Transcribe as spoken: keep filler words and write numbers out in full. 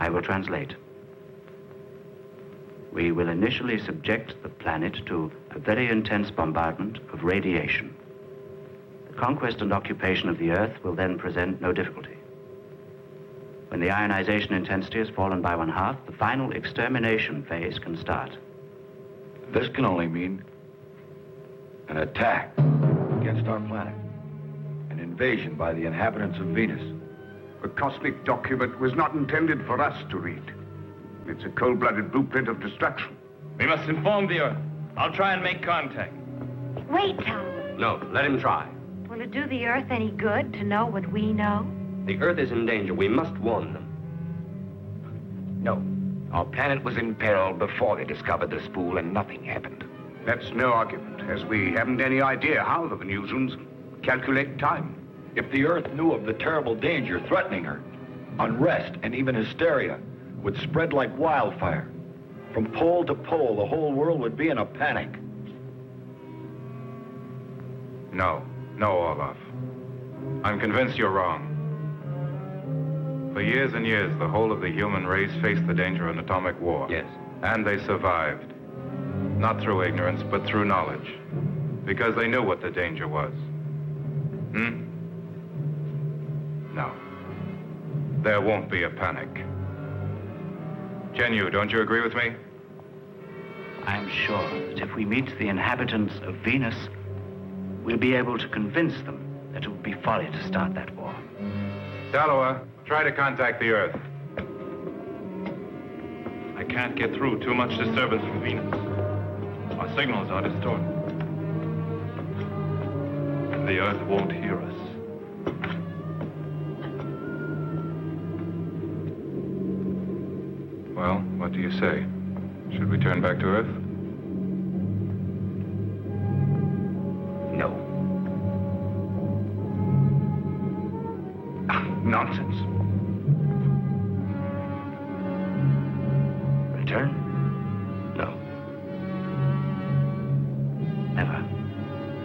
I will translate. We will initially subject the planet to a very intense bombardment of radiation. The conquest and occupation of the Earth will then present no difficulty. When the ionization intensity has fallen by one half, the final extermination phase can start. This can only mean an attack against our planet. An invasion by the inhabitants of Venus. The cosmic document was not intended for us to read. It's a cold-blooded blueprint of destruction. We must inform the Earth. I'll try and make contact. Wait, Tom. No, let him try. Will it do the Earth any good to know what we know? The Earth is in danger. We must warn them. No. Our planet was in peril before they discovered the spool, and nothing happened. That's no argument, as we haven't any idea how the Venusians calculate time. If the Earth knew of the terrible danger threatening her, unrest and even hysteria would spread like wildfire. From pole to pole, the whole world would be in a panic. No, no, Orloff. I'm convinced you're wrong. For years and years, the whole of the human race faced the danger of an atomic war. Yes. And they survived. Not through ignorance, but through knowledge. Because they knew what the danger was. Hmm? No. There won't be a panic. Chen Yu, don't you agree with me? I'm sure that if we meet the inhabitants of Venus, we'll be able to convince them that it would be folly to start that war. Dalawa, try to contact the Earth. I can't get through. Too much disturbance from Venus. Our signals are distorted. And the Earth won't hear us. Well, what do you say? Should we turn back to Earth? No. Ah, nonsense. Return?